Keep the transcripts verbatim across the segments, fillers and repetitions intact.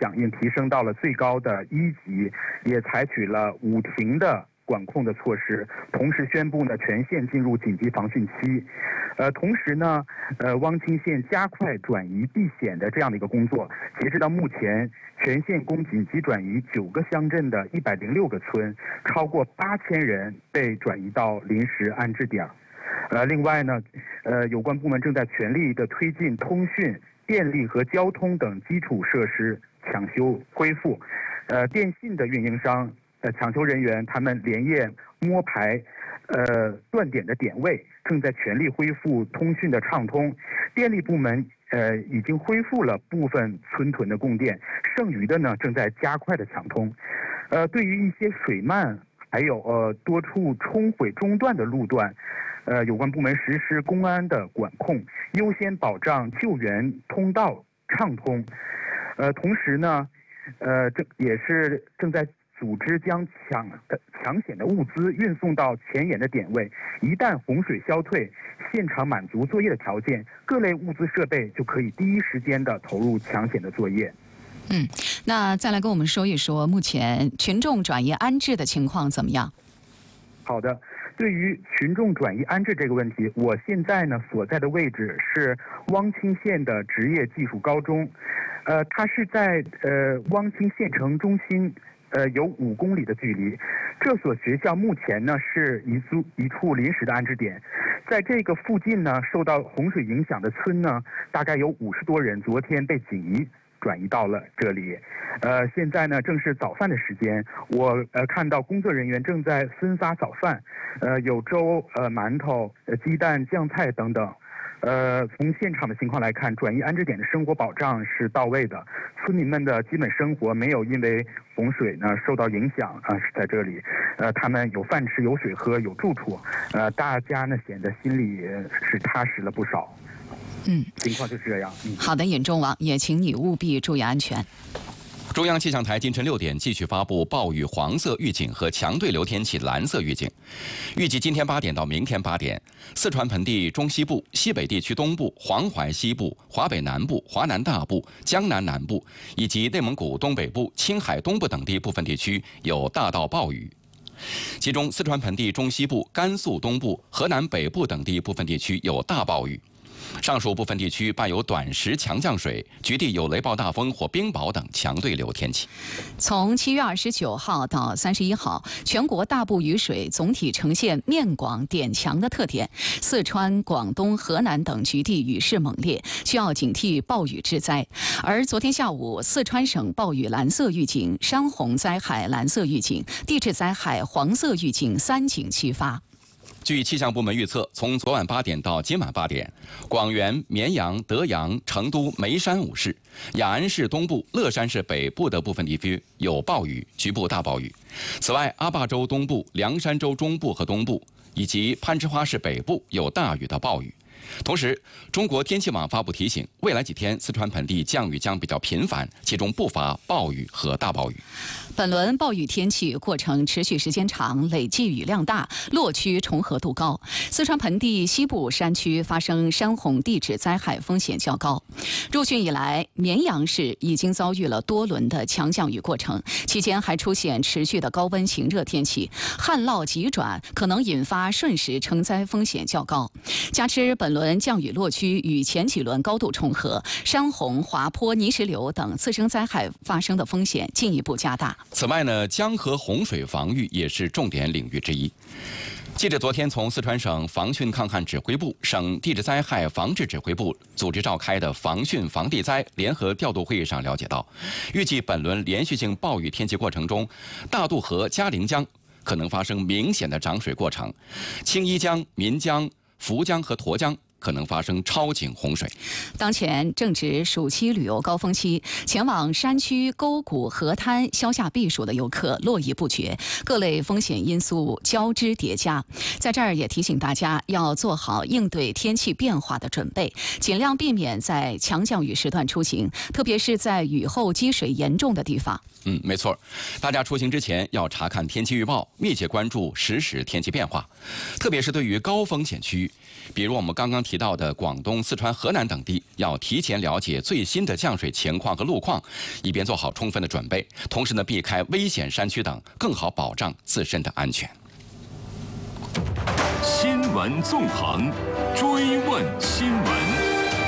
响应提升到了最高的一级，也采取了五停的管控的措施，同时宣布呢全县进入紧急防汛期。呃，同时呢，呃，汪清县加快转移避险的这样的一个工作。截止到目前，全县共紧急转移九个乡镇的一百零六个村，超过八千人被转移到临时安置点。呃，另外呢，呃，有关部门正在全力的推进通讯、电力和交通等基础设施抢修恢复。呃，电信的运营商、呃抢修人员，他们连夜摸排。呃，断点的点位正在全力恢复通讯的畅通，电力部门呃已经恢复了部分村屯的供电，剩余的呢正在加快的抢通。呃，对于一些水漫还有呃多处冲毁中断的路段，呃，有关部门实施公安的管控，优先保障救援通道畅通。呃，同时呢，呃，这也是正在。组织将抢的抢险的物资运送到前沿的点位，一旦洪水消退，现场满足作业的条件，各类物资设备就可以第一时间的投入抢险的作业。 嗯，那再来跟我们说一说目前群众转移安置的情况怎么样？ 好的，对于群众转移安置这个问题，我现在呢所在的位置是汪清县的职业技术高中，呃，它是在呃汪清县城中心。呃，有五公里的距离。这所学校目前呢是一处一处临时的安置点，在这个附近呢，受到洪水影响的村呢，大概有五十多人，昨天被紧急转移到了这里。呃，现在呢正是早饭的时间，我呃看到工作人员正在分发早饭，呃，有粥、呃馒头、呃鸡蛋、酱菜等等。呃，从现场的情况来看，转移安置点的生活保障是到位的，村民们的基本生活没有因为洪水呢受到影响啊、呃，是在这里，呃，他们有饭吃、有水喝、有住处，呃，大家呢显得心里是踏实了不少。 嗯， 情况就是这样。嗯， 好的，尹仲王，也请你务必注意安全。 中央气象台今晨六点继续发布暴雨黄色预警和强对流天气蓝色预警。预计今天八点到明天八点，四川盆地中西部、西北地区东部、黄淮西部、华北南部、华南大部、江南南部以及内蒙古东北部、青海东部等地部分地区有大到暴雨。其中，四川盆地中西部、甘肃东部、河南北部等地部分地区有大暴雨。上述部分地区伴有短时强降水，局地有雷暴大风或冰雹等强对流天气。 从七月二十九号到三十一号，全国大部雨水总体呈现面广点强的特点。四川、广东、河南等局地雨势猛烈，需要警惕暴雨致灾。而昨天下午，四川省暴雨蓝色预警、山洪灾害蓝色预警、地质灾害黄色预警三警齐发。 据气象部门预测，从昨晚八点到今晚八点，广元、绵阳、德阳、成都、眉山五市、雅安市东部、乐山市北部的部分地区有暴雨，局部大暴雨。此外，阿坝州东部、凉山州中部和东部以及攀枝花市北部有大雨到暴雨。同时，中国天气网发布提醒，未来几天四川盆地降雨将比较频繁，其中不乏暴雨和大暴雨。 本轮暴雨天气过程持续时间长，累计雨量大，落区重合度高。四川盆地西部山区发生山洪地质灾害风险较高。入汛以来，绵阳市已经遭遇了多轮的强降雨过程，期间还出现持续的高温晴热天气，旱涝急转可能引发瞬时成灾风险较高。加之本轮降雨落区与前几轮高度重合，山洪、滑坡、泥石流等次生灾害发生的风险进一步加大。 此外呢，江河洪水防御也是重点领域之一。记者昨天从四川省防汛抗旱指挥部、省地质灾害防治指挥部组织召开的防汛防地灾联合调度会议上了解到，预计本轮连续性暴雨天气过程中，大渡河、嘉陵江可能发生明显的涨水过程，青衣江、岷江、涪江和沱江可能发生超警洪水。 当前正值暑期旅游高峰期，前往山区、沟谷、河滩消夏避暑的游客络绎不绝，各类风险因素交织叠加。在这儿也提醒大家要做好应对天气变化的准备，尽量避免在强降雨时段出行，特别是在雨后积水严重的地方。 嗯，没错，大家出行之前要查看天气预报，密切关注实时天气变化，特别是对于高风险区域，比如我们刚刚提提到的广东、四川、河南等地，要提前了解最新的降水情况和路况，以便做好充分的准备，同时呢，避开危险山区等，更好保障自身的安全。 新闻纵横，追问新闻。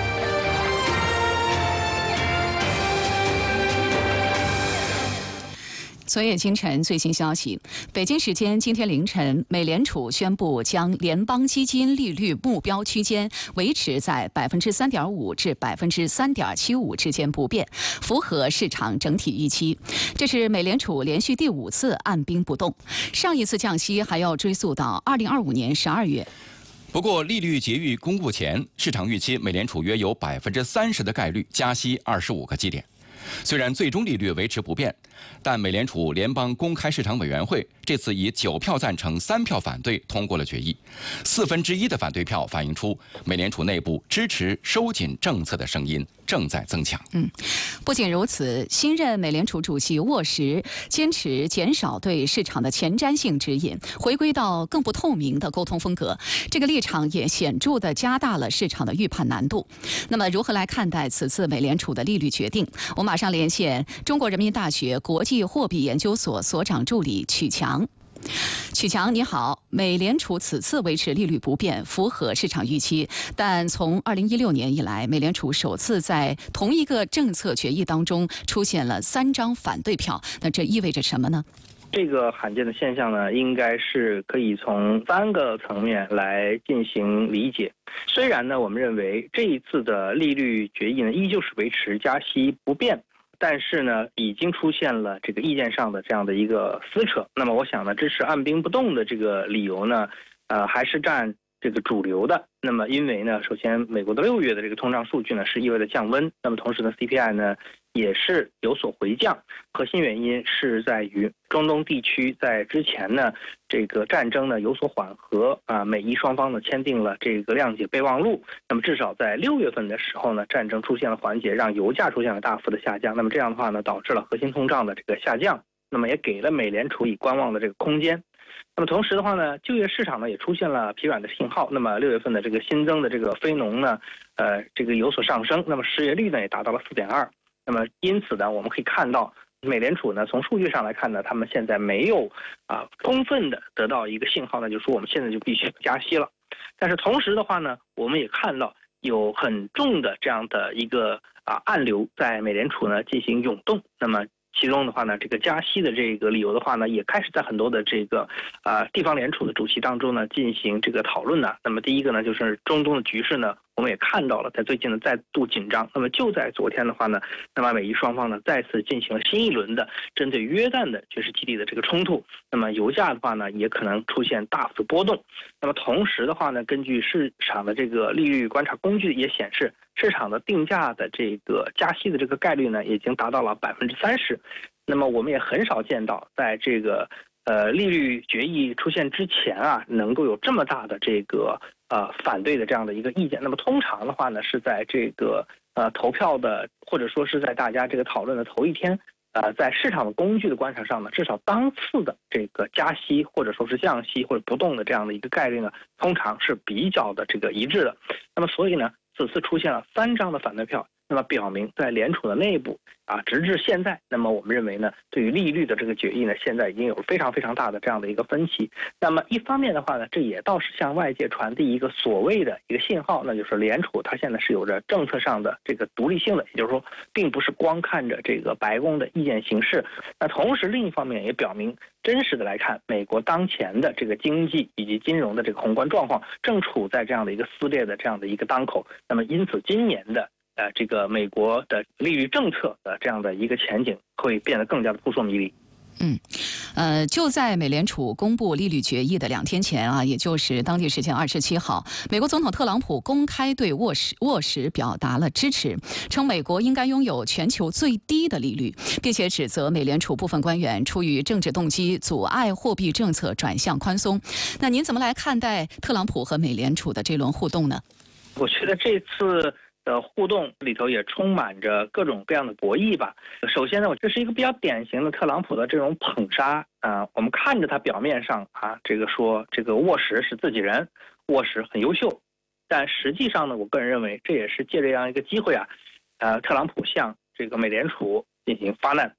昨夜今晨最新消息，北京时间今天凌晨，美联储宣布将联邦基金利率目标区间维持在百分之三点五至百分之三点七五之间不变，符合市场整体预期。这是美联储连续第五次按兵不动，上一次降息还要追溯到二零二五年十二月。 不过，利率决议公布前，市场预期美联储约有百分之三十的概率加息二十五个基点。虽然最终利率维持不变，但美联储联邦公开市场委员会这次以九票赞成、三票反对通过了决议。四分之一的反对票反映出美联储内部支持收紧政策的声音正在增强。 嗯，不仅如此，新任美联储主席沃什坚持减少对市场的前瞻性指引，回归到更不透明的沟通风格。这个立场也显著地加大了市场的预判难度。那么，如何来看待此次美联储的利率决定？我马上连线中国人民大学国际货币研究所所长助理曲强。曲强，你好。美联储此次维持利率不变，符合市场预期。但从二零一六年以来，美联储首次在同一个政策决议当中出现了三张反对票，那这意味着什么呢？ 这个罕见的现象呢，应该是可以从三个层面来进行理解。虽然呢，我们认为这一次的利率决议呢，依旧是维持加息不变。但是呢，已经出现了这个意见上的这样的一个撕扯。那么，我想呢，支持按兵不动的这个理由呢，呃，还是占这个主流的。那么，因为呢，首先美国的六月的这个通胀数据呢是意味着降温，那么同时呢 ，C P I 呢也是有所回降。核心原因是在于中东地区在之前呢，这个战争呢有所缓和啊，美伊双方呢签订了这个谅解备忘录。那么至少在六月份的时候呢，战争出现了缓解，让油价出现了大幅的下降。那么这样的话呢，导致了核心通胀的这个下降，那么也给了美联储以观望的这个空间。那么同时的话呢，就业市场呢也出现了疲软的信号。那么六月份的这个新增的这个非农呢，呃，这个有所上升。那么失业率呢也达到了四点二。那么因此呢，我们可以看到，美联储呢从数据上来看呢，他们现在没有啊充分的得到一个信号呢，就是说我们现在就必须加息了。但是同时的话呢，我们也看到有很重的这样的一个啊暗流在美联储呢进行涌动。那么其中的话呢，这个加息的这个理由的话呢，也开始在很多的这个啊、呃、地方联储的主席当中呢进行这个讨论呢。那么第一个呢，就是中东的局势呢，我们也看到了，在最近呢再度紧张。那么就在昨天的话呢，那么美伊双方呢再次进行了新一轮的针对约旦的军事基地的这个冲突。那么油价的话呢，也可能出现大幅波动。那么同时的话呢，根据市场的这个利率观察工具也显示，市场的定价的这个加息的这个概率呢，已经达到了百分之三十。那么我们也很少见到，在这个呃利率决议出现之前啊，能够有这么大的这个呃反对的这样的一个意见。那么通常的话呢，是在这个呃投票的，或者说是在大家这个讨论的头一天，呃，在市场的工具的观察上呢，至少当次的这个加息或者说是降息或者不动的这样的一个概率呢，通常是比较的这个一致的。那么所以呢，此次出现了三张的反对票，那么表明在联储的内部啊，直至现在，那么我们认为呢，对于利率的这个决议呢，现在已经有非常非常大的这样的一个分歧。那么一方面的话呢，这也倒是向外界传递一个所谓的一个信号，那就是联储它现在是有着政策上的这个独立性的，也就是说，并不是光看着这个白宫的意见行事。那同时另一方面也表明，真实的来看，美国当前的这个经济以及金融的这个宏观状况正处在这样的一个撕裂的这样的一个当口。那么因此今年的呃，这个美国的利率政策的这样的一个前景会变得更加的扑朔迷离。 嗯，呃，就在美联储公布利率决议的两天前啊，也就是当地时间二十七号，美国总统特朗普公开对沃什沃什表达了支持，称美国应该拥有全球最低的利率，并且指责美联储部分官员出于政治动机阻碍货币政策转向宽松。那您怎么来看待特朗普和美联储的这轮互动呢？ 我觉得这次的互动里头也充满着各种各样的博弈吧。首先呢，这是一个比较典型的特朗普的这种捧杀啊、呃。我们看着他表面上啊，这个说这个沃什是自己人，沃什很优秀， 但实际上呢，我个人认为这也是借这样一个机会啊，呃，特朗普向这个美联储进行发难。